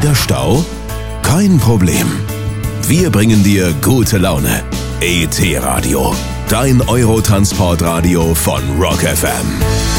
Wieder Stau? Kein Problem. Wir bringen dir gute Laune. ET Radio, dein Eurotransportradio von Rock FM.